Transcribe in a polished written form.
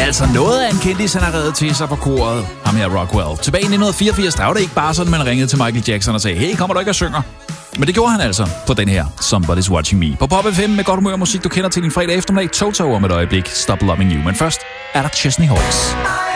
Altså noget af en kendis, han har reddet til sig på koret. Ham her Rockwell. Tilbage i 1984, der var det ikke bare sådan, man ringede til Michael Jackson og sagde, hey, kommer du ikke og synger? Men det gjorde han altså på den her Somebody's Watching Me. På Pop FM med godt humør musik, du kender til din fredag eftermiddag. Toto om et øjeblik. Stop Loving You. Men først er der Chesney Hawkes.